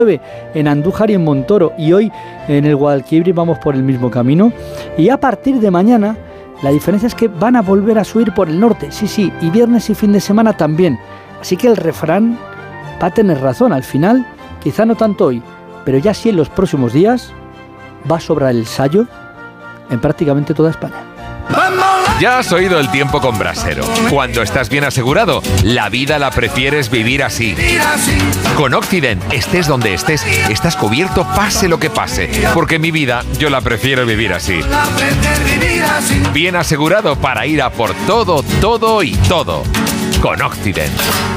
en Andújar y en Montoro, y hoy en el Guadalquivir vamos por el mismo camino. Y a partir de mañana la diferencia es que van a volver a subir por el norte, sí, y viernes y fin de semana también. Así que el refrán va a tener razón, al final, quizá no tanto hoy, pero ya sí en los próximos días va a sobrar el sayo en prácticamente toda España. Ya has oído el tiempo con Brasero. Cuando estás bien asegurado, la vida la prefieres vivir así. Con Occident, estés donde estés, estás cubierto pase lo que pase. Porque mi vida, yo la prefiero vivir así. Bien asegurado para ir a por todo, todo y todo. Con Occident.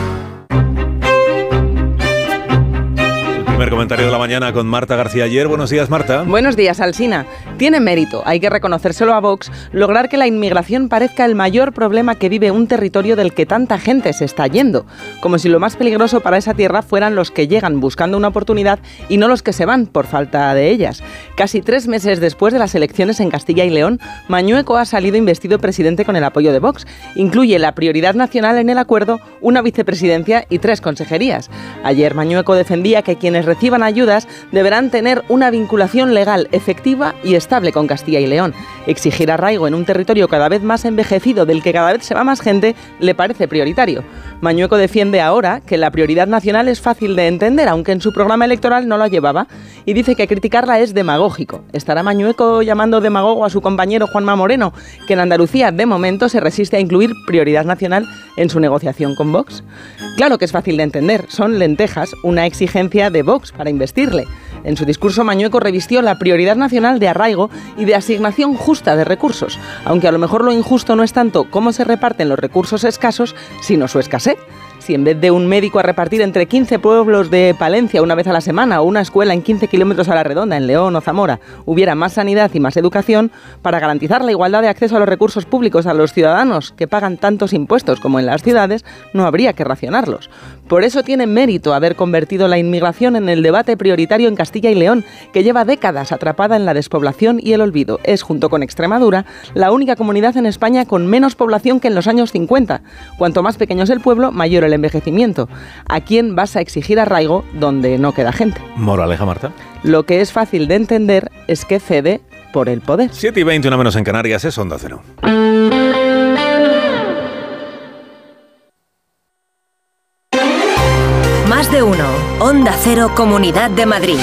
Primer comentario de la mañana con Marta García Ayer. Buenos días, Marta. Buenos días, Alsina. Tiene mérito, hay que reconocérselo a Vox, lograr que la inmigración parezca el mayor problema que vive un territorio del que tanta gente se está yendo. Como si lo más peligroso para esa tierra fueran los que llegan buscando una oportunidad y no los que se van por falta de ellas. Casi 3 meses después de las elecciones en Castilla y León, Mañueco ha salido investido presidente con el apoyo de Vox. Incluye la prioridad nacional en el acuerdo, una vicepresidencia y 3 consejerías. Ayer Mañueco defendía que quienes reciban ayudas deberán tener una vinculación legal efectiva y estable con Castilla y León. Exigir arraigo en un territorio cada vez más envejecido del que cada vez se va más gente le parece prioritario. Mañueco defiende ahora que la prioridad nacional es fácil de entender, aunque en su programa electoral no la llevaba, y dice que criticarla es demagógico. ¿Estará Mañueco llamando demagogo a su compañero Juanma Moreno, que en Andalucía de momento se resiste a incluir prioridad nacional en su negociación con Vox? Claro que es fácil de entender, son lentejas, una exigencia de Vox para investirle. En su discurso, Mañueco revistió la prioridad nacional de arraigo y de asignación justa de recursos, aunque a lo mejor lo injusto no es tanto cómo se reparten los recursos escasos, sino su escasez. Si en vez de un médico a repartir entre 15 pueblos de Palencia una vez a la semana o una escuela en 15 kilómetros a la redonda en León o Zamora hubiera más sanidad y más educación, para garantizar la igualdad de acceso a los recursos públicos a los ciudadanos que pagan tantos impuestos como en las ciudades, no habría que racionarlos. Por eso tiene mérito haber convertido la inmigración en el debate prioritario en Castilla y León, que lleva décadas atrapada en la despoblación y el olvido. Es, junto con Extremadura, la única comunidad en España con menos población que en los años 50. Cuanto más pequeño es el pueblo, mayor el envejecimiento. ¿A quién vas a exigir arraigo donde no queda gente? Moraleja, Marta. Lo que es fácil de entender es que cede por el poder. 7:20, una menos en Canarias, es Onda Cero. Más de uno. Onda Cero, Comunidad de Madrid.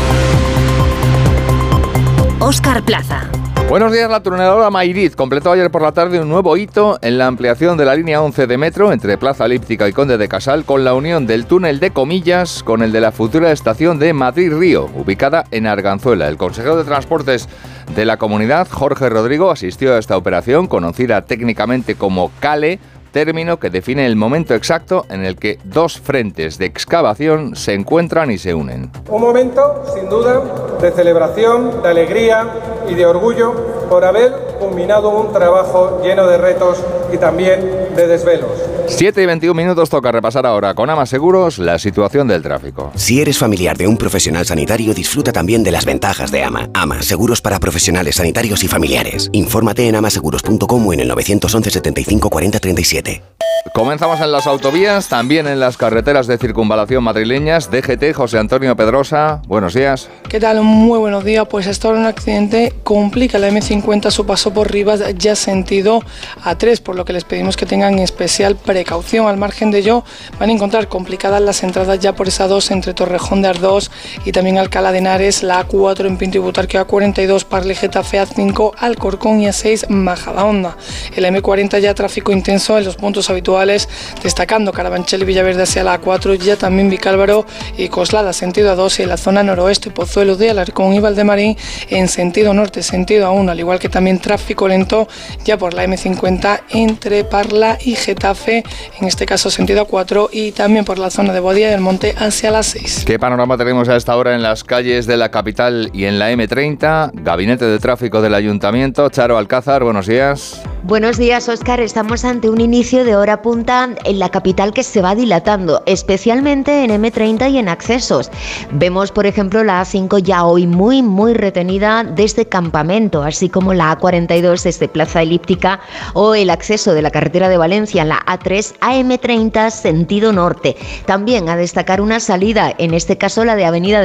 Óscar Plaza. Buenos días. La tuneladora Mairiz completó ayer por la tarde un nuevo hito en la ampliación de la línea 11 de metro entre Plaza Elíptica y Conde de Casal, con la unión del túnel de Comillas con el de la futura estación de Madrid-Río, ubicada en Arganzuela. El consejero de Transportes de la comunidad, Jorge Rodrigo, asistió a esta operación, conocida técnicamente como CALE, término que define el momento exacto en el que 2 frentes de excavación se encuentran y se unen. Un momento, sin duda, de celebración, de alegría y de orgullo por haber culminado un trabajo lleno de retos y también de desvelos. 7:21, toca repasar ahora con Ama Seguros la situación del tráfico. Si eres familiar de un profesional sanitario, disfruta también de las ventajas de Ama. Ama, seguros para profesionales sanitarios y familiares. Infórmate en amaseguros.com o en el 911 75 40 37. Comenzamos en las autovías, también en las carreteras de circunvalación madrileñas. DGT, José Antonio Pedrosa, buenos días. ¿Qué tal? Muy buenos días. Pues hasta ahora un accidente complica la M50 su paso por Rivas, ya sentido A3, por lo que les pedimos que tengan especial precaución. Al margen de ello, van a encontrar complicadas las entradas ya por esa 2 entre Torrejón de Ardós y también Alcalá de Henares, la A4 en Pinto y Butarque, A42 Parle Getafe, A5 Alcorcón y A6 Majadahonda. En la M40 ya tráfico intenso en los puntos habituales, destacando Carabanchel y Villaverde hacia la A4, ya también Vicálvaro y Coslada sentido A2, y en la zona noroeste Pozuelo de Alarcón y Valdemarín en sentido norte, sentido A1, al igual que también tráfico lento ya por la M50 entre Parla y Getafe, en este caso sentido A4, y también por la zona de Boadilla del Monte hacia las 6. ¿Qué panorama tenemos a esta hora en las calles de la capital y en la M30? Gabinete de Tráfico del Ayuntamiento, Charo Alcázar, buenos días. Buenos días, Óscar. Estamos ante un inicio de hora punta en la capital que se va dilatando, especialmente en M30 y en accesos. Vemos, por ejemplo, la A5 ya hoy muy retenida desde Campamento, así como la A42 desde Plaza Elíptica o el acceso de la carretera de Valencia en la A3 a M30 sentido norte. También a destacar una salida, en este caso la de Avenida